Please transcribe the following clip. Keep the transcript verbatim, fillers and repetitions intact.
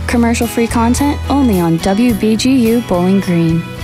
Commercial-free content only on W B G U Bowling Green.